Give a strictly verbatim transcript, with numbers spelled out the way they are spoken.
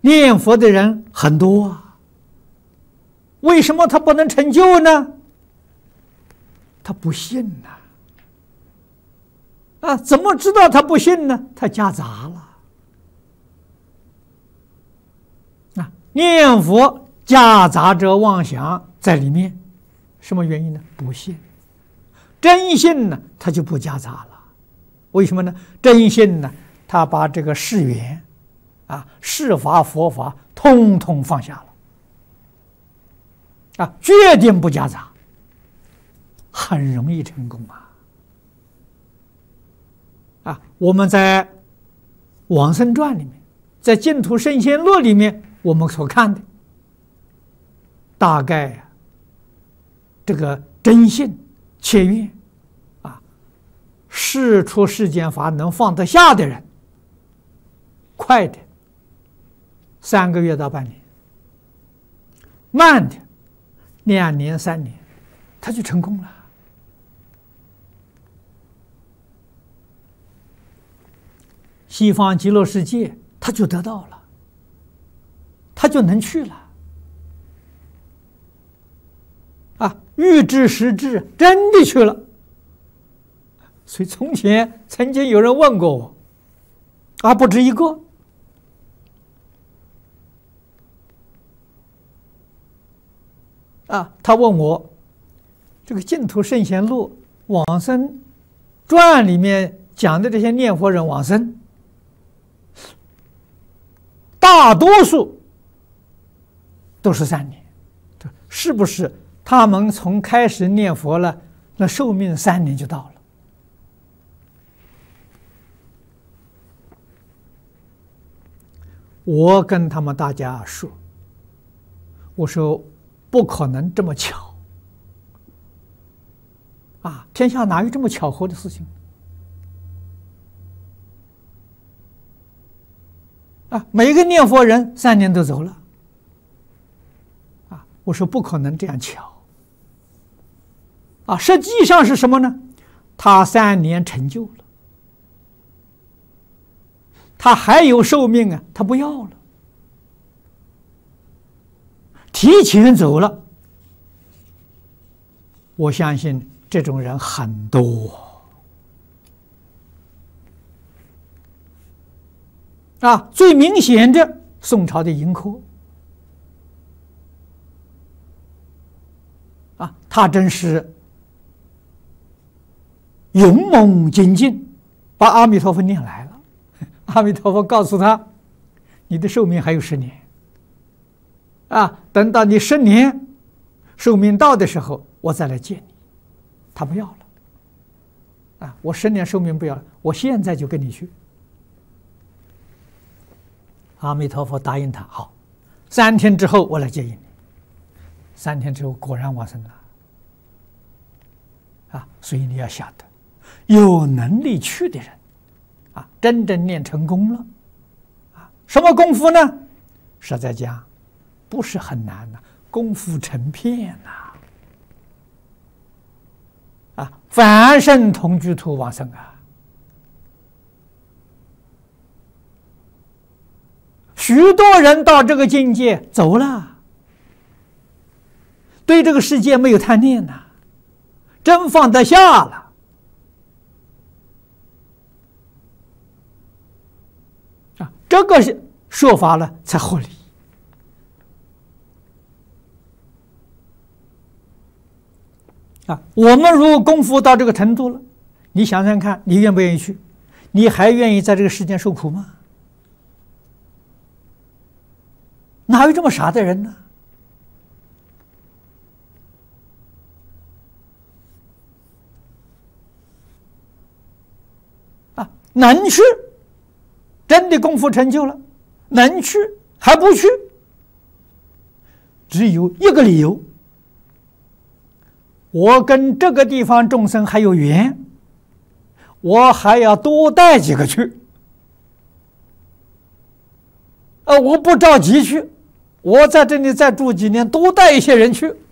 念佛的人很多啊，为什么他不能成就呢？他不信呐！啊，怎么知道他不信呢？他夹杂了啊，念佛夹杂着妄想在里面，什么原因呢？不信。真信呢，他就不夹杂了。为什么呢？真信呢，他把这个世缘啊、世法、佛法通通放下了啊，决定不夹杂，很容易成功啊！啊，我们在《往生传》里面，在《净土圣贤录》里面，我们所看的，大概啊，这个真信切愿啊，事出世间法能放得下的人，快的三个月到半年，慢的两年三年，他就成功了。西方极乐世界，他就得到了，他就能去了。啊，预知时至，真的去了。所以从前曾经有人问过我，啊，不止一个，啊，他问我，这个《净土圣贤录》往生传里面讲的这些念佛人往生，大多数都是三年，是不是？他们从开始念佛了，那寿命三年就到了。我跟他们大家说，我说不可能这么巧啊！天下哪有这么巧合的事情啊？每一个念佛人三年都走了啊！我说不可能这样巧啊！实际上是什么呢？他三年成就了。他还有寿命啊，他不要了，提前走了。我相信这种人很多啊。最明显的，宋朝的盈科啊，他真是勇猛精进，把阿弥陀佛念来了。阿弥陀佛告诉他：“你的寿命还有十年，啊，等到你十年寿命到的时候，我再来见你。”他不要了，啊，我十年寿命不要了，我现在就跟你去。阿弥陀佛答应他，好，三天之后我来接应你。三天之后果然往生了，啊，所以你要晓得，有能力去的人。啊，真正练成功了，啊，什么功夫呢？实在讲，不是很难呐、啊，功夫成片呐、啊，啊，凡圣同居土往生啊，许多人到这个境界走了，对这个世界没有贪念呐、啊，真放得下了。这个说法了才合理啊！我们如果功夫到这个程度了，你想想看，你愿不愿意去？你还愿意在这个世间受苦吗？哪有这么傻的人呢？啊，能去。真的功夫成就了，能去还不去，只有一个理由：我跟这个地方众生还有缘，我还要多带几个去。呃，我不着急去，我在这里再住几年，多带一些人去。